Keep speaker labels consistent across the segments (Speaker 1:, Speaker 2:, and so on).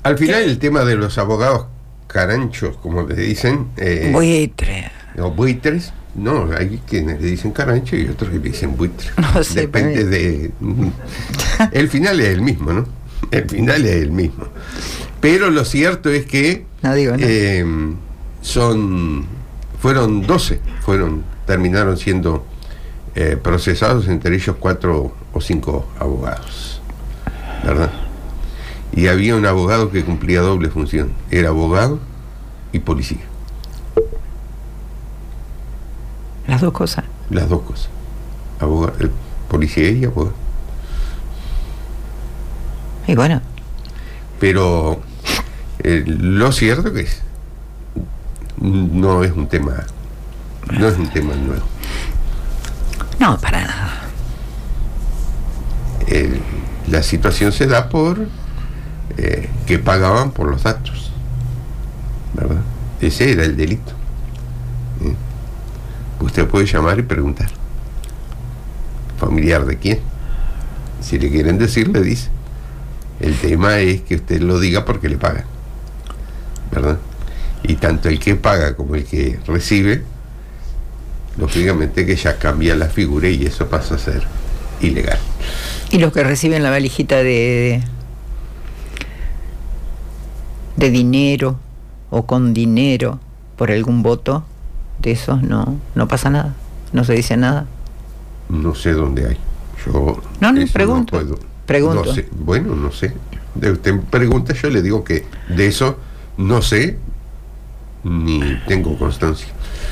Speaker 1: Al final el tema de los abogados caranchos, como le dicen...
Speaker 2: buitre.
Speaker 1: No, buitres. No, hay quienes le dicen carancho y otros que le dicen buitre.
Speaker 2: No sé,
Speaker 1: depende de... El final es el mismo, ¿no? El final es el mismo. Pero lo cierto es que...
Speaker 2: No digo no.
Speaker 1: Fueron 12, terminaron siendo procesados, entre ellos 4 o 5 abogados, ¿verdad? Y había un abogado que cumplía doble función, era abogado y policía.
Speaker 2: Las dos cosas.
Speaker 1: Las dos cosas. Policía y abogado.
Speaker 2: Y bueno.
Speaker 1: Pero lo cierto que no es un tema nuevo.
Speaker 2: No, para nada.
Speaker 1: La situación se da por que pagaban por los datos, ¿verdad? Ese era el delito. Usted puede llamar y preguntar. ¿Familiar de quién? Si le quieren decir, le dice. El tema es que usted lo diga porque le pagan, ¿verdad? Y tanto el que paga como el que recibe, lógicamente que ya cambia la figura y eso pasa a ser ilegal.
Speaker 2: ¿Y los que reciben la valijita de dinero o con dinero por algún voto, de esos no pasa nada? ¿No se dice nada?
Speaker 1: No sé dónde hay. Yo
Speaker 2: no pregunto. Pregunto.
Speaker 1: No sé. Bueno, no sé. Usted pregunta, yo le digo que de eso no sé ni tengo constancia.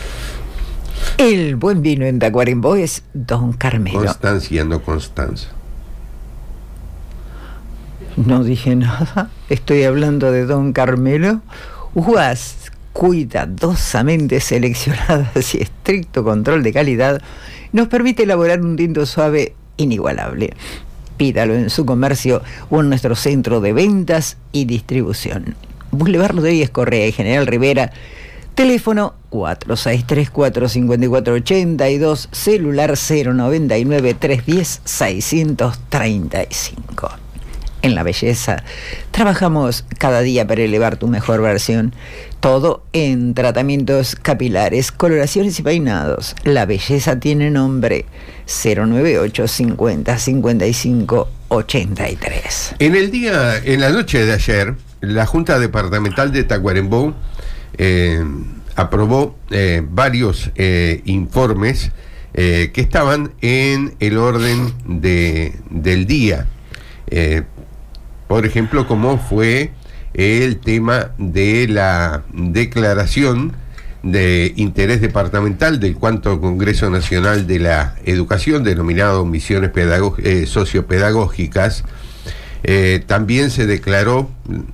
Speaker 2: El buen vino en Tacuarembó es Don Carmelo.
Speaker 1: Constancia, no Constanza.
Speaker 2: No dije nada. Estoy hablando de Don Carmelo. Uvas cuidadosamente seleccionadas y estricto control de calidad nos permite elaborar un tinto suave inigualable. Pídalo en su comercio o en nuestro centro de ventas y distribución. Boulevard Rodríguez Correa y General Rivera, teléfono 463-454-82, celular 099-310-635. En la belleza, trabajamos cada día para elevar tu mejor versión. Todo en tratamientos capilares, coloraciones y peinados. La belleza tiene nombre. 098-50-55-83.
Speaker 1: En la noche de ayer, la Junta Departamental de Tacuarembó aprobó varios informes que estaban en el orden del día. Por ejemplo, como fue el tema de la declaración de interés departamental del cuarto Congreso Nacional de la Educación, denominado Misiones Sociopedagógicas. También se declaró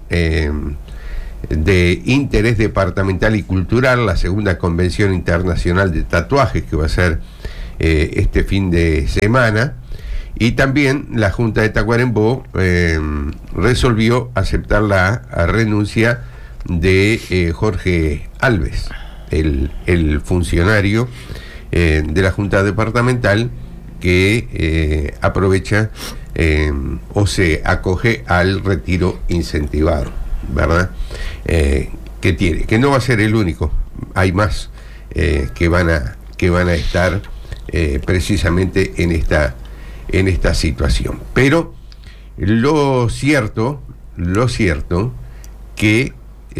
Speaker 1: de interés departamental y cultural la segunda Convención Internacional de Tatuajes, que va a ser este fin de semana. Y también la Junta de Tacuarembó resolvió aceptar la renuncia de Jorge Alves, el funcionario de la Junta Departamental que aprovecha o se acoge al retiro incentivado, ¿verdad? Que no va a ser el único, hay más que van a estar precisamente en esta situación. Pero lo cierto que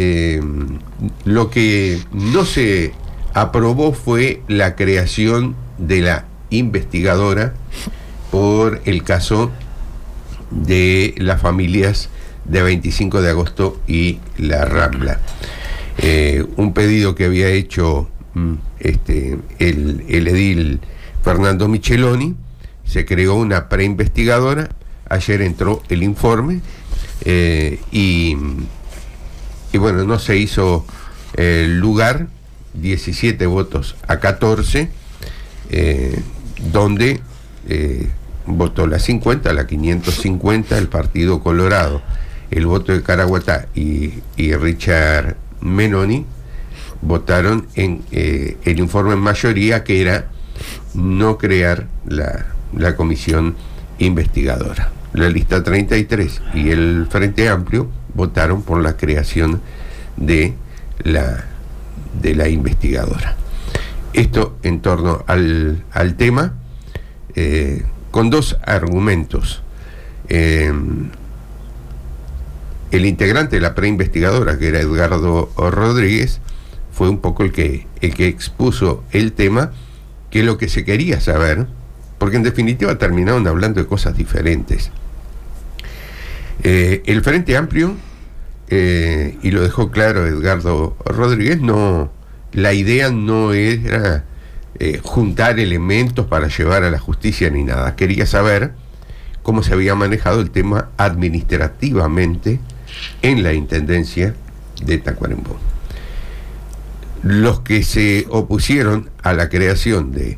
Speaker 1: lo que no se aprobó fue la creación de la investigadora por el caso de las familias de 25 de agosto y La Rambla. Un pedido que había hecho el edil Fernando Micheloni. Se creó una preinvestigadora, ayer entró el informe y bueno, no se hizo lugar, 17 votos a 14, donde votó la 50, la 550, el Partido Colorado, el voto de Caraguatá y Richard Menoni votaron en el informe en mayoría, que era no crear la comisión investigadora. La lista 33 y el Frente Amplio votaron por la creación de la investigadora. Esto en torno al tema, con dos argumentos. El integrante de la preinvestigadora, que era Edgardo Rodríguez, fue un poco el que expuso el tema, que lo que se quería saber, porque en definitiva terminaron hablando de cosas diferentes. El Frente Amplio, y lo dejó claro Edgardo Rodríguez, la idea no era juntar elementos para llevar a la justicia ni nada. Quería saber cómo se había manejado el tema administrativamente en la Intendencia de Tacuarembó. Los que se opusieron a la creación de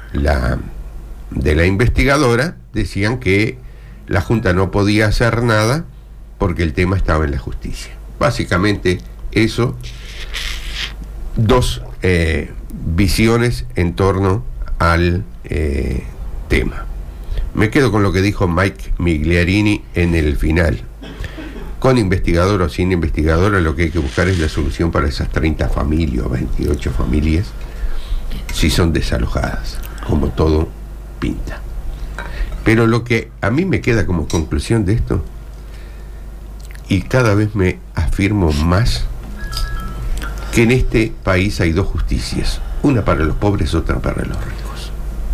Speaker 1: la investigadora decían que la Junta no podía hacer nada porque el tema estaba en la justicia. Básicamente eso, dos visiones en torno al tema. Me quedo con lo que dijo Mike Migliarini en el final. Con investigador o sin investigadora, lo que hay que buscar es la solución para esas 30 familias o 28 familias, si son desalojadas, como todo pinta. Pero lo que a mí me queda como conclusión de esto, y cada vez me afirmo más, que en este país hay dos justicias, una para los pobres, otra para los ricos.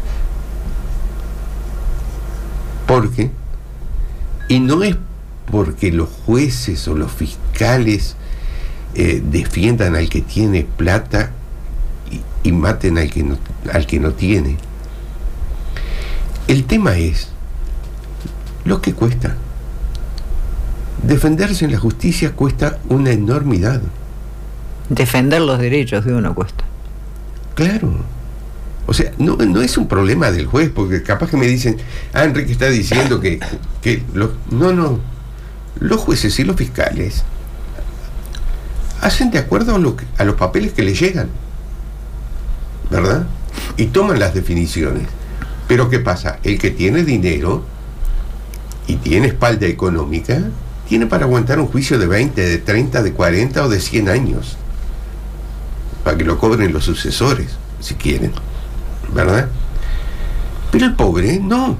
Speaker 1: Porque, y no es porque los jueces o los fiscales defiendan al que tiene plata y maten al que no tiene. El tema es lo que cuesta. Defenderse en la justicia cuesta una enormidad.
Speaker 2: Defender los derechos de uno cuesta.
Speaker 1: Claro. O sea, no es un problema del juez, porque capaz que me dicen, Enrique está diciendo que no. Los jueces y los fiscales hacen de acuerdo a los papeles que les llegan, ¿verdad? Y toman las definiciones. Pero ¿qué pasa? El que tiene dinero y tiene espalda económica tiene para aguantar un juicio de 20, de 30, de 40 o de 100 años, para que lo cobren los sucesores, si quieren, ¿verdad? Pero el pobre no.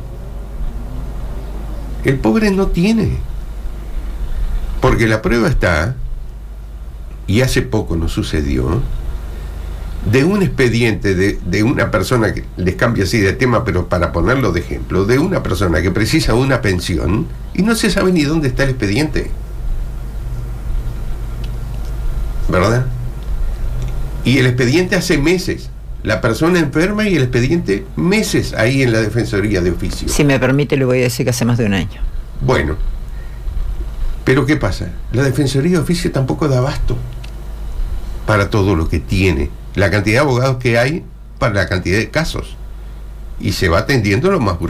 Speaker 1: El pobre no tiene. Porque la prueba está, y hace poco nos sucedió, de un expediente de una persona, que les cambio así de tema, pero para ponerlo de ejemplo, de una persona que precisa una pensión y no se sabe ni dónde está el expediente, ¿verdad? Y el expediente hace meses, la persona enferma y el expediente meses ahí en la Defensoría de Oficio.
Speaker 2: Si me permite, le voy a decir que hace más de un año.
Speaker 1: Bueno, pero ¿qué pasa? La Defensoría de Oficio tampoco da abasto para todo lo que tiene, la cantidad de abogados que hay para la cantidad de casos, y se va atendiendo lo más urgente.